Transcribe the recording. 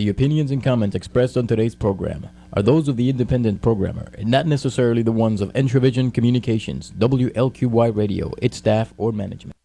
The opinions and comments expressed on today's program are those of the independent programmer and not necessarily the ones of Entravision Communications, WLQY Radio, its staff, or management.